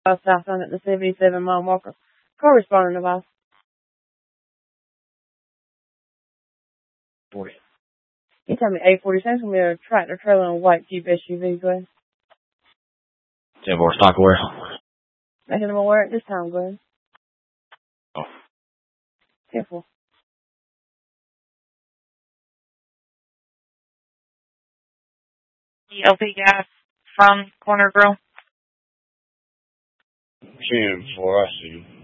South End at the 77-mile marker. Car responding device. 40. You tell me 847 is going to be a tractor trailer and a white Jeep SUV, Glenn. 10-4 stock aware. Making them aware at this time, Glenn. Oh. 10-4. LP gas from Corner Grill. 10-4, I see you.